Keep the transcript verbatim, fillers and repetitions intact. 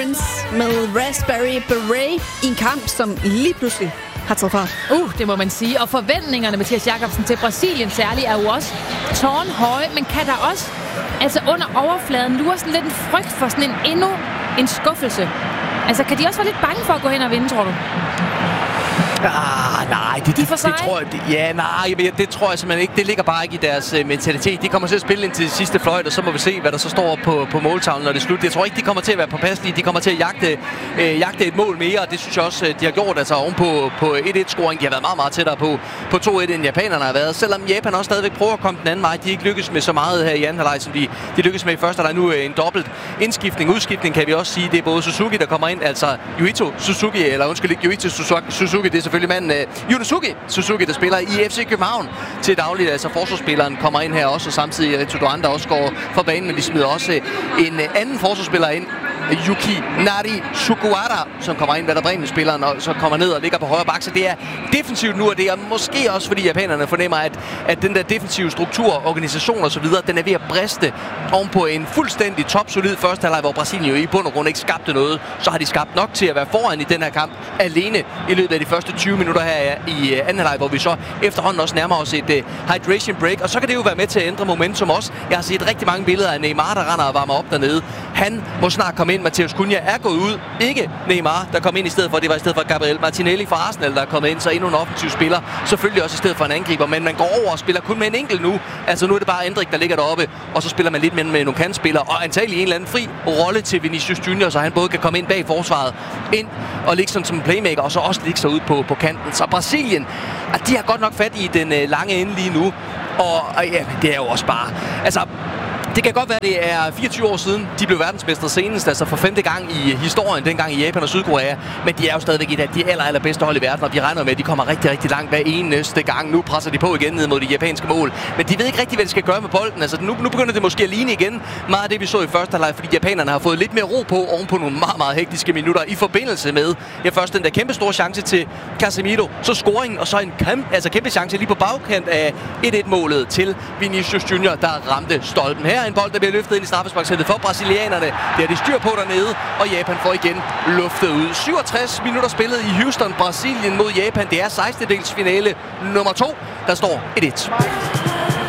med Raspberry Beret i en kamp, som lige pludselig har taget fart. Uh, det må man sige. Og forventningerne, Mathias Jakobsen, til Brasilien særligt er jo også tårnhøje, men kan der også, altså under overfladen, lure sådan lidt en frygt for sådan en endnu en skuffelse? Altså, kan de også være lidt bange for at gå hen og vinde, tror du? Ah, nej, det, de det, det tror jeg, det, ja, nej, det, det tror jeg simpelthen ikke. Det ligger bare ikke i deres uh, mentalitet. De kommer til at spille indtil det sidste fløjt, og så må vi se, hvad der så står på, på måltavlen, når det er slut. Jeg tror ikke, de kommer til at være påpasselige. De kommer til at jagte, uh, jagte et mål mere, og det synes jeg også, de har gjort. Altså oven på, på et et-scoring. De har været meget, meget tættere på, på to et, end japanerne har været. Selvom Japan også stadigvæk prøver at komme den anden vej. De ikke lykkes med så meget her i anden halvleg, som de, de lykkes med i første. Der er nu uh, en dobbelt indskiftning. Udskiftning kan vi også sige. Det er både Suzuki, der kommer ind, altså Yuito Suzuki, eller undskyld ikke Yuito Suzuki, det er selvfølgelig manden uh, Yunosuke Suzuki, der spiller i F C København til dagligt. Altså forsvarsspilleren kommer ind her også, og samtidig Rito Doan, der også går fra banen, men de smider også en anden forsvarsspiller ind, Yuki Nari Sukuara, som kommer ind, hvad der Bremen spilleren, og så kommer ned og ligger på højre bak. Så det er defensivt nu, og det er måske også, fordi japanerne fornemmer, at, at den der defensive struktur, organisation og så videre, den er ved at briste ovenpå en fuldstændig topsolid første halvleg, hvor Brasilien jo i bund og grund ikke skabte noget. Så har de skabt nok til at være foran i den her kamp alene i løbet af de første tyve minutter her i anden halvleg, hvor vi så efterhånden også nærmer os et uh, hydration break, og så kan det jo være med til at ændre momentum også. Jeg har set rigtig mange billeder af Neymar, der render og varmer op dernede. Han må snart komme ind. Matheus Cunha er gået ud. Ikke Neymar, der kom ind i stedet for. Det var i stedet for Gabriel Martinelli fra Arsenal, der er kommet ind. Så endnu en offensiv spiller. Selvfølgelig også i stedet for en angriber. Men man går over og spiller kun med en enkelt nu. Altså nu er det bare Endrik, der ligger deroppe. Og så spiller man lidt med, med nogle kantspillere. Og antagelig en eller anden fri rolle til Vinicius Junior, så han både kan komme ind bag forsvaret. Ind og ligge sådan som en playmaker. Og så også ligge sig ud på, på kanten. Så Brasilien, at de har godt nok fat i den øh, lange ende lige nu. Og, og ja, det er jo også bare... Altså, det kan godt være, det er fireogtyve år siden, de blev verdensmestre senest, altså for femte gang i historien, dengang i Japan og Sydkorea. Men de er jo stadigvæk et af de aller, allerbedste hold i verden, og vi regner med, at de kommer rigtig, rigtig langt hver eneste gang. Nu presser de på igen ned mod de japanske mål. Men de ved ikke rigtig, hvad de skal gøre med bolden. Altså, nu, nu begynder det måske at ligne igen meget af det, vi så i første halvleg, fordi japanerne har fået lidt mere ro på oven på nogle meget, meget hektiske minutter i forbindelse med, ja, først den der kæmpe store chance til Casemiro, så scoringen, og så en kæmpe, altså kæmpe chance lige på bagkant af et et-målet til Vinicius Junior, der ramte stolpen her. En bold, der bliver løftet ind i straffesparksfeltet for brasilianerne. Det har de styr på dernede, og Japan får igen luftet ud. syvogtres minutter spillet i Houston, Brasilien mod Japan. Det er sekstendedelsfinale nummer to. Der står et et.